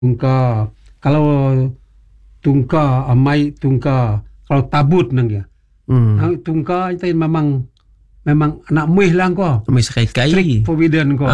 tungka. Kalau tungka, amai tungka. Kalau tabut nang ya. Tungka itu memang anak muih lang ko. May sakay-kay. Strict forbidden ko.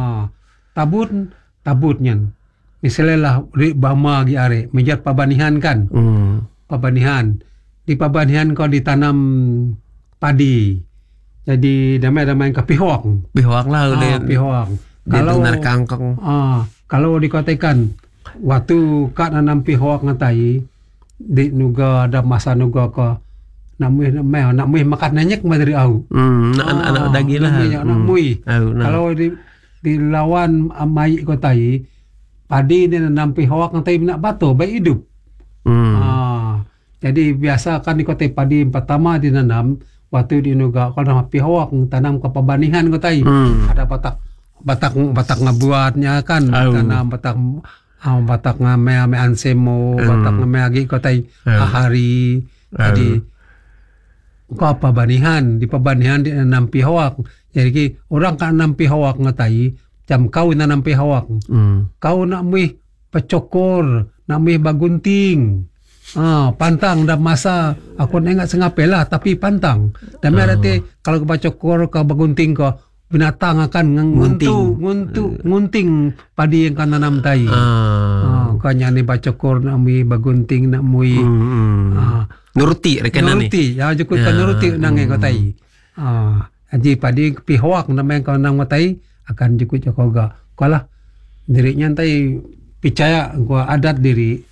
Tabutnya. Misalnya lah bama gi are, mejar pabanihan kan. Pabanihan. Di pabanihan ko ditanam padi. Jadi damai-damai ke pihok. Pihok lah udah. Pihok. Kalau kangkong. Kalau dikatakan waktu kat nanam pihok ngatai di nuga ada masa nuga ko nak muih makan nanyak dari au. Anak daging lah. Nak muih. Kalau dilawan amai ko tai padi dia nanam pihok ngatai nak batu baik hidup. Jadi biasa kan di kota padi pertama dinanam waktu di nuga kalau nama pihok tanam ke pabanihan ko tai. Ada batak ngabuatnya kan tanam batak ngame ansemo batak ngame agi ko tai hari. Jadi ko pabanihan di pabanihan di nanam pihok. Jadi orang kan nanam pihok ngatai jam kau nanam pihok. Kau nak muih pecokor, nak muih bagunting. Pantang dah masa aku ingat sengape lah tapi pantang. Dan berarti kalau kebacokor ke bagunting ke binatang akan ngunting padi yang kan nanam tai. Kanya ni bacokor nak mui bagunting nak mui nuruti rekenan ni. Nuruti ya jukut kan nuruti nang ko tai. Jadi padi pihok namanya kau nang tai akan jukut jakoga. Kalah dirinya tai percaya gua adat diri.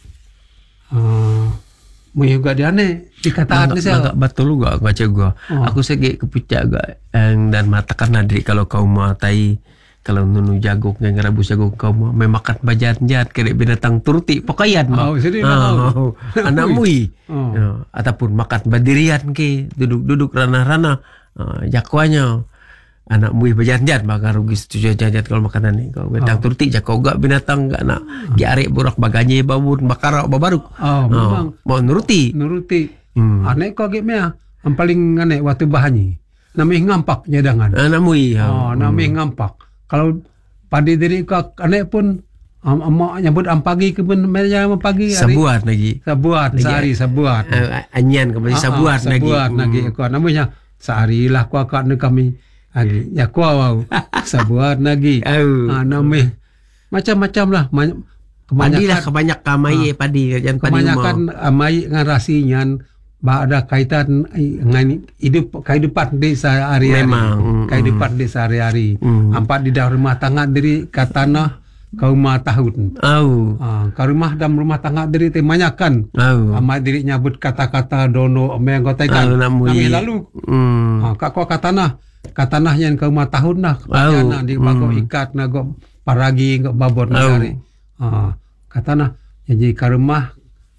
Juga dia ni dikataan ni saya. Agak betul juga baca gua. Aku segi kepucak agak dan matakan nadri kalau kau matai kalau nunu jagung yang rebus jagung kau mau memakan bajan-jat kedek binatang turuti pakaian mah. Anak mui. Ataupun makan badirian ke duduk ranah-ranah jakwanya. Anak mui bajan-jat maka rugi setuju jajat kalau makanan ni kau binatang turuti jakau gak binatang gak nak giarek burak baganye babun bakarak babaruk. Memang mau nuruti. Anek kau gimana? Yang paling aneh waktu bahanyi. Namanya ngampak nyadangan. Anak mui. Namanya ngampak. Kalau padi diri kau anek pun mak nyebut pagi ke pun meja pagi sabuat lagi. Sabuat sehari sabuat. Anyan kembali sabuat lagi. Sabuat lagi. Kau namanya sehari lah kau kat kami. Ya kuah wow sabuat lagi. Namanya macam-macam lah. Kebanyak kamai padi jangan padi kebanyakan amai dengan rasinya ada kaitan dengan kehidupan di sehari-hari. Kehidupan di sehari-hari. Empat di dalam rumah tangga diri ke tanah ke rumah tahun. Ke rumah dalam rumah tangga diri temanyakan. Amai diri nyabut kata-kata dono yang kau tekan. Nami lalu. Kak kau ke tanah yang ke rumah tahun lah. Kepanjang di bago ikat nago paragi ngok babor negari. Katana jadi ke rumah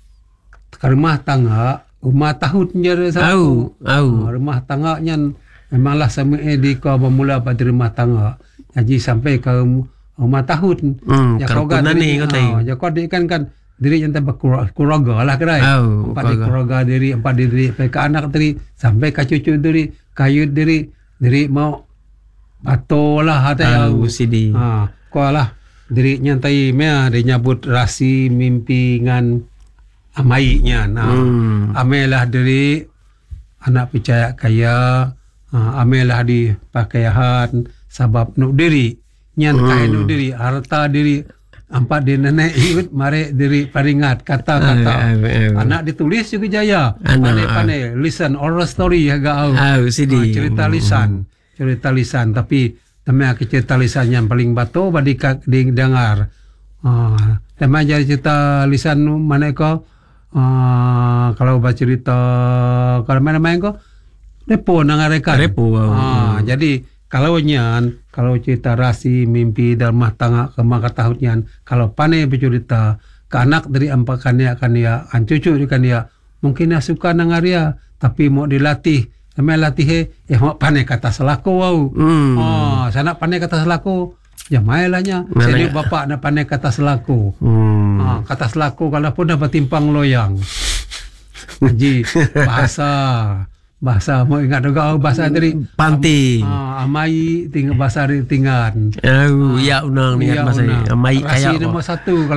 tangga rumah tahun je satu. Rumah tangga nya memanglah semua di kau bermula pada rumah tangga. Jadi sampai ke rumah tahun. Ya kau kan ni ya kau kan diri yang tak keluarga lah kerai. Empat di keluarga diri, empat diri ke anak diri sampai ke cucu diri, kayut diri mau atau lah hati sidi. Kau lah diri nyantai mea dia nyabut rasi mimpi ngan amainya. Amelah diri anak percaya kaya, amelah di pakaian sebab nuk diri nyan kaya nuk diri harta diri empat di nenek ikut mari diri peringat kata-kata anak ditulis juga jaya pandai listen oral story agak cerita lisan tapi namanya cerita lisan yang paling batu badi dengar tema jadi cerita lisan mana ko kalau baca cerita kalau mana ko depo nangarekan jadi kalau cerita rasi mimpi dalam rumah tangga kemaka tahunnya kalau panai bercerita ke anak dari ampakannya akan dia cucu kan dia mungkin dia suka nangaria tapi mau dilatih namanya latih mau panai kata selaku sana panai kata selaku ya mailahnya jadi bapak nak pandai kata selaku kata selaku kalau pun dapat timpang loyang jadi bahasa mau ingat juga bahasa dari panti amai tinggal bahasa tinggal ya unang ingat bahasa amai kayak nomor 1 kalau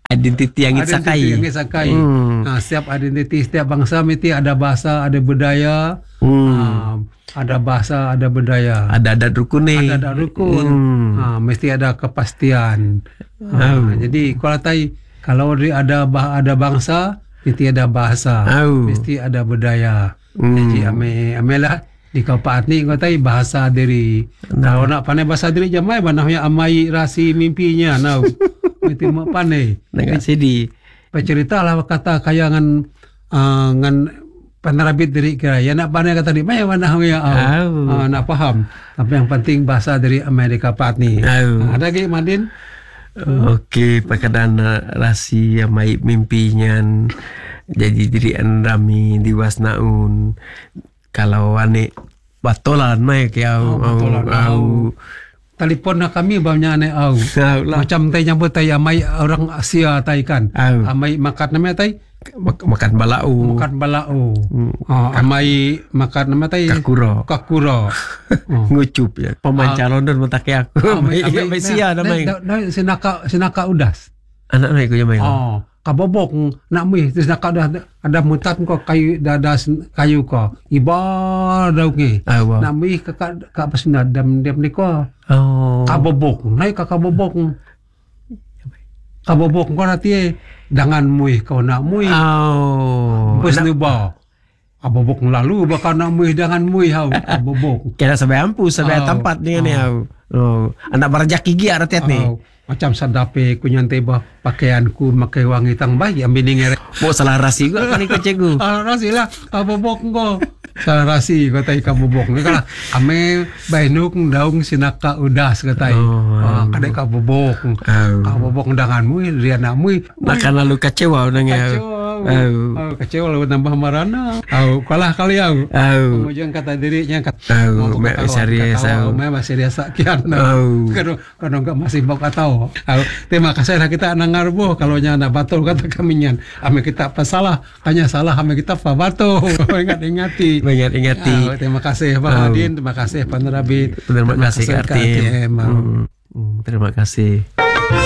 identiti yang isakai. Identiti yang isakai. Nah, setiap identiti, setiap bangsa mesti ada bahasa, ada budaya. Ada bahasa, ada budaya. Ada adat rukun nih. Ada rukun. Mesti ada kepastian. Jadi kalau ada bangsa, mesti ada bahasa, mesti ada budaya. Jadi amelah di Kapaat ni ngotai bahasa diri. Kalau nak pandai bahasa diri jamai banahnya amai rasi mimpinya nau. Mesti mak pandai. Nggak sedih. Bercerita lah kata kayangan ngan penerabit diri kira. Ya nak pandai kata di mana banahnya nak faham. Tapi yang penting bahasa dari Amerika Kapaat ni. Ada ke Madin? Oke, perkataan rasi amai mimpinya jadi dirian rami diwasnaun. Kalau ane batolan mai ke au telepon nak kami banyak ane au macam tai nyambut tai amai orang Asia tai kan amai makan nama tai makan balau amai makan nama tai kakuro ngucup ya pemain calon dan mentake aku amai sia namai sinaka udas anak mai ko yamai kabobok nak mui terus nak ada mutat ko kayu kayu ko iba daw ngi nak mui ka pasna dam ni ko kabobok nai ka kabobok ko nati dangan mui ko nak mui bus ni ba kabobok lalu bakal nak mui dangan mui hau kabobok kena sampai ampu sampai tempat ni hau anak barjaki gi artiat ni macam sadape kunyantai bah pakaianku makai wangi tang bayi ambil ngere mau salah rasi gua kan ikut cegu rasi lah kabobok ko salah rasi katai kabobok ni kala ame bainuk daung sinaka udas katai kadai kabobok danganmu rianamu makan lalu kecewa nangnya kecewa lalu tambah marana kalah kali au kemudian kata dirinya masih biasa kian kalau enggak masih mau kata terima kasih lah kita nangarbo kalau nyana batul kata kami nyan ame kita apa salah hanya salah ame kita apa batul ingati terima kasih Pak Adin terima kasih Pak Nerabit terima kasih Kartim terima kasih